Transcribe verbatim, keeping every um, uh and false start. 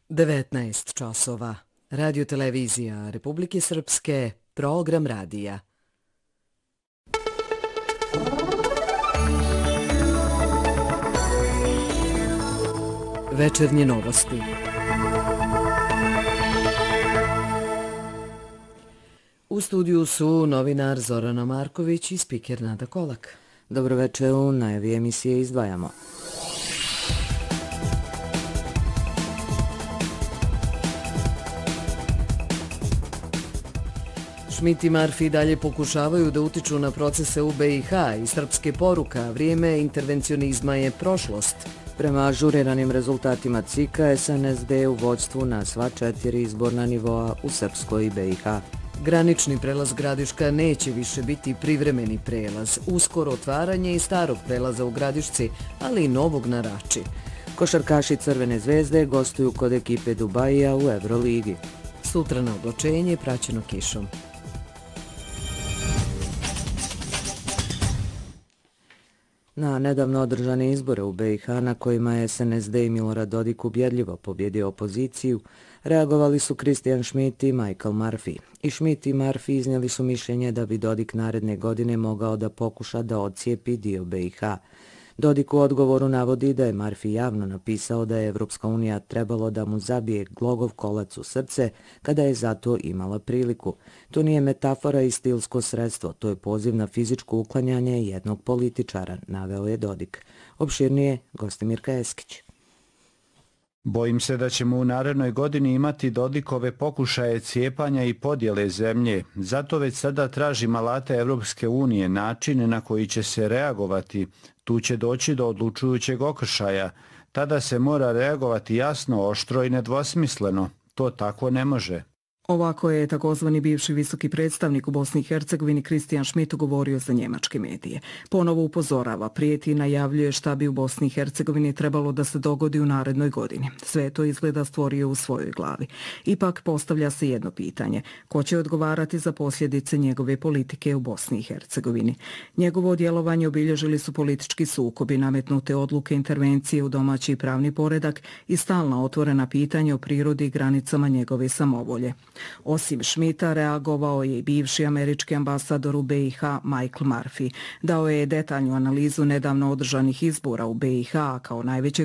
devetnaest časova. Radio televizija Republike Srpske, program radija. Večernje novosti. U studiju su novinar Zorana Marković i spiker Nada Kolak. Dobro večer, u najavi emisije izdvajamo. Schmidt i Marfi dalje pokušavaju da utiču na procese u B i H i srpske poruka, vrijeme intervencionizma je prošlost. Prema ažuriranim rezultatima C I K A, S N S D u vođstvu na sva četiri izborna nivoa u Srpskoj i B i H. Granični prelaz Gradiška neće više biti privremeni prelaz, uskoro otvaranje i starog prelaza u Gradišci, ali i novog na Rači. Košarkaši Crvene zvezde gostuju kod ekipe Dubajija u Euroligi. Sutra na oblačenje praćeno kišom. Na nedavno održane izbore u B i H, na kojima je S N S D i Milorad Dodik ubjedljivo pobjedio opoziciju, reagovali su Christian Schmidt i Michael Murphy. I Schmidt i Murphy iznijeli su mišljenje da bi Dodik naredne godine mogao da pokuša da odcijepi dio B i H. Dodik u odgovoru navodi da je Murphy javno napisao da je Evropska unija trebalo da mu zabije glogov kolac u srce kada je zato imala priliku. To nije metafora i stilsko sredstvo, to je poziv na fizičko uklanjanje jednog političara, naveo je Dodik. Opširnije, Gostimirka Eskić. Bojim se da ćemo u narednoj godini imati Dodikove pokušaje cijepanja i podjele zemlje. Zato već sada tražim alate Evropske unije, načine na koji će se reagovati. Tu će doći do odlučujućeg okršaja. Tada se mora reagovati jasno, oštro i nedvosmisleno. To tako ne može. Ovako je takozvani bivši visoki predstavnik u Bosni i Hercegovini Christian Schmidt govorio za njemačke medije. Ponovo upozorava, prijeti i najavljuje šta bi u Bosni i Hercegovini trebalo da se dogodi u narednoj godini. Sve to izgleda stvorio u svojoj glavi. Ipak postavlja se jedno pitanje. Ko će odgovarati za posljedice njegove politike u Bosni i Hercegovini? Njegovo djelovanje obilježili su politički sukobi, nametnute odluke intervencije u domaći i pravni poredak i stalna otvorena pitanja o prirodi i granicama njegove samovolje. Osim Schmidta, reagovao je i bivši američki ambasador u B i H Michael Murphy. Dao je detaljnu analizu nedavno održanih izbora u B i H kao najvećeg